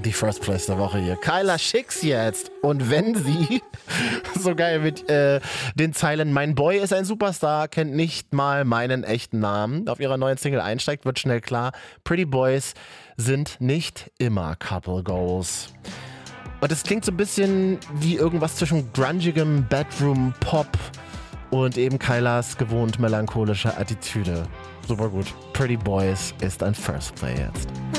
die First Place der Woche hier. Kyla Schicks jetzt. Und wenn sie, so geil mit den Zeilen, mein Boy ist ein Superstar, kennt nicht mal meinen echten Namen, auf ihrer neuen Single einsteigt, wird schnell klar, Pretty Boys sind nicht immer Couple Goals. Und es klingt so ein bisschen wie irgendwas zwischen grungigem Bedroom-Pop und eben Kylas gewohnt melancholischer Attitüde. Super gut. Pretty Boys ist ein First Play jetzt.